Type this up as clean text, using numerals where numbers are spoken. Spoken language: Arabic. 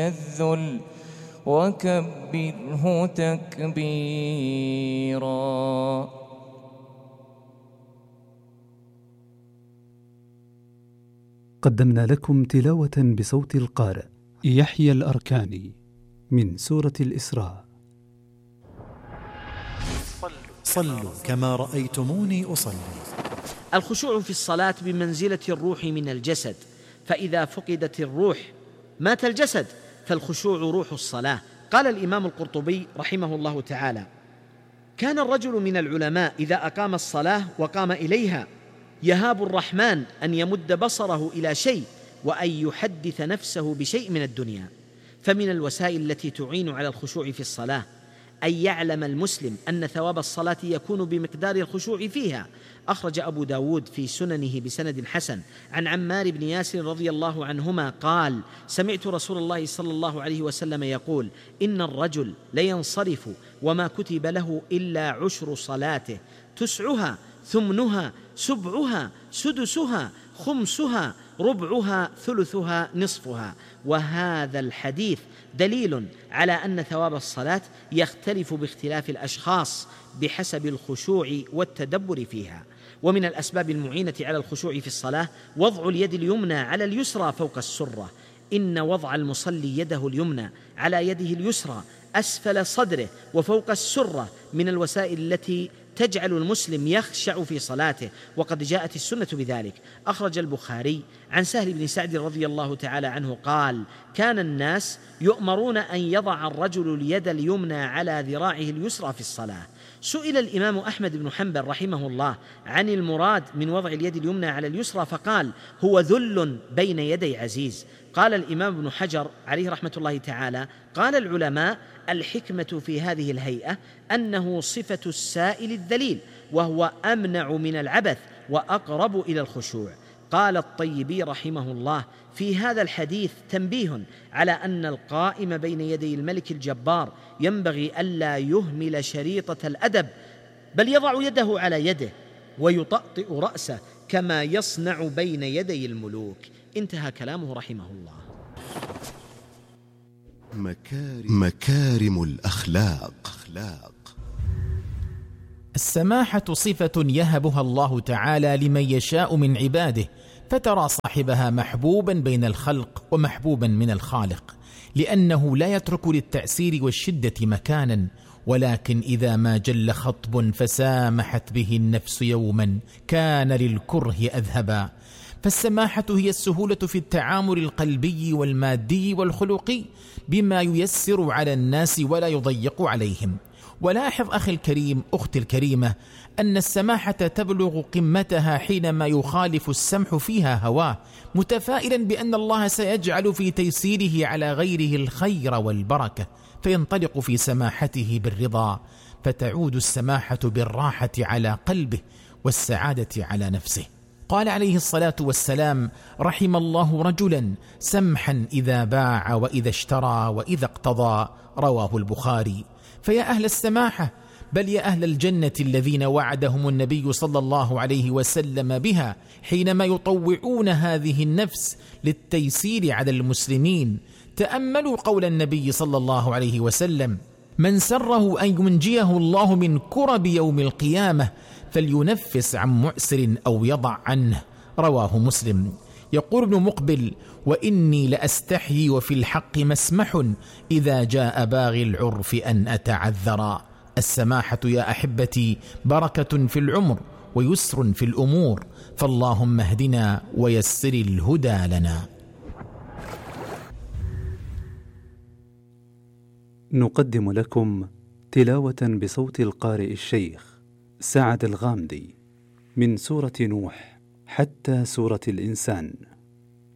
الذل وكبره تكبيرا. قدمنا لكم تلاوة بصوت القارئ يحيى الأركاني من سورة الإسراء. صلوا كما رأيتموني أصلي. الخشوع في الصلاة بمنزلة الروح من الجسد، فإذا فقدت الروح مات الجسد، فالخشوع روح الصلاة. قال الإمام القرطبي رحمه الله تعالى: كان الرجل من العلماء إذا أقام الصلاة وقام إليها يهاب الرحمن أن يمد بصره إلى شيء وأن يحدث نفسه بشيء من الدنيا. فمن الوسائل التي تعين على الخشوع في الصلاة أن يعلم المسلم أن ثواب الصلاة يكون بمقدار الخشوع فيها. أخرج أبو داود في سننه بسند حسن عن عمار بن ياسر رضي الله عنهما قال: سمعت رسول الله صلى الله عليه وسلم يقول: إن الرجل لينصرف وما كتب له إلا عشر صلاته، تسعها، ثمنها، سبعها، سدسها، خمسها، ربعها، ثلثها، نصفها. وهذا الحديث دليل على أن ثواب الصلاة يختلف باختلاف الأشخاص بحسب الخشوع والتدبر فيها. ومن الأسباب المعينة على الخشوع في الصلاة وضع اليد اليمنى على اليسرى فوق السرة. إن وضع المصلي يده اليمنى على يده اليسرى أسفل صدره وفوق السرة من الوسائل التي تجعل المسلم يخشع في صلاته، وقد جاءت السنة بذلك. أخرج البخاري عن سهل بن سعد رضي الله تعالى عنه قال: كان الناس يؤمرون أن يضع الرجل اليد اليمنى على ذراعه اليسرى في الصلاة. سئل الإمام أحمد بن حنبل رحمه الله عن المراد من وضع اليد اليمنى على اليسرى فقال: هو ذل بين يدي عزيز. قال الإمام ابن حجر عليه رحمة الله تعالى: قال العلماء: الحكمة في هذه الهيئة أنه صفة السائل الذليل، وهو أمنع من العبث وأقرب إلى الخشوع. قال الطيبي رحمه الله: في هذا الحديث تنبيه على أن القائم بين يدي الملك الجبار ينبغي ألا يهمل شريطة الأدب، بل يضع يده على يده ويطأطئ رأسه كما يصنع بين يدي الملوك. انتهى كلامه رحمه الله. مكارم الأخلاق. السماحة صفة يهبها الله تعالى لمن يشاء من عباده، فترى صاحبها محبوبا بين الخلق ومحبوبا من الخالق، لأنه لا يترك للتأسير والشدة مكانا، ولكن إذا ما جل خطب فسامحت به النفس يوما كان للكره أذهبا. فالسماحة هي السهولة في التعامل القلبي والمادي والخلقي بما ييسر على الناس ولا يضيق عليهم. ولاحظ أخي الكريم، أختي الكريمة، أن السماحة تبلغ قمتها حينما يخالف السمح فيها هواه، متفائلا بأن الله سيجعل في تيسيره على غيره الخير والبركة، فينطلق في سماحته بالرضا، فتعود السماحة بالراحة على قلبه والسعادة على نفسه. قال عليه الصلاة والسلام: رحم الله رجلا سمحا إذا باع وإذا اشترى وإذا اقتضى. رواه البخاري. فيا أهل السماحة، بل يا أهل الجنة الذين وعدهم النبي صلى الله عليه وسلم بها حينما يطوعون هذه النفس للتيسير على المسلمين، تأملوا قول النبي صلى الله عليه وسلم: من سره أن ينجيه الله من كرب يوم القيامة فلينفس عن مؤسر أو يضع عنه. رواه مسلم. يقول ابن مقبل: وإني لأستحيي وفي الحق مسمح إذا جاء باغي العرف أن أتعذرا. السماحة يا أحبتي بركة في العمر ويسر في الأمور، فاللهم اهدنا ويسر الهدى لنا. نقدم لكم تلاوة بصوت القارئ الشيخ سعد الغامدي من سورة نوح حتى سورة الإنسان.